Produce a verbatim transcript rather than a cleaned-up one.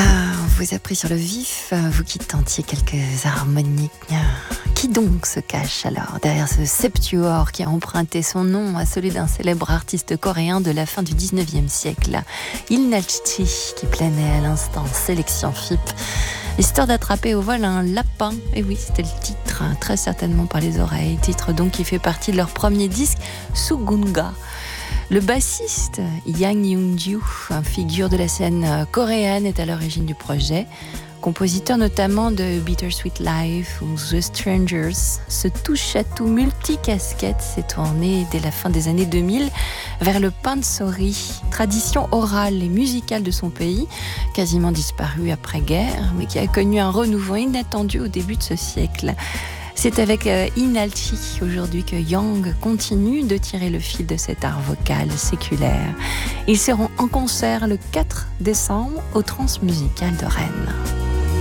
Ah, on vous a pris sur le vif, vous qui tentiez quelques harmoniques. Qui donc se cache alors derrière ce septuor qui a emprunté son nom à celui d'un célèbre artiste coréen de la fin du dix-neuvième siècle, Il Nalchi, qui planait à l'instant sélection F I P. Histoire d'attraper au vol un lapin, et oui, c'était le titre, très certainement par les oreilles, titre donc qui fait partie de leur premier disque, Sugunga. Le bassiste Yang Young-ju, figure de la scène coréenne, est à l'origine du projet. Compositeur notamment de Bittersweet Life ou The Strangers, ce touche-à-tout multicasquette s'est tourné dès la fin des années deux mille vers le pansori, tradition orale et musicale de son pays, quasiment disparue après-guerre, mais qui a connu un renouveau inattendu au début de ce siècle. C'est avec euh, Il Nalchi aujourd'hui que Yang continue de tirer le fil de cet art vocal séculaire. Ils seront en concert le quatre décembre au Transmusical de Rennes.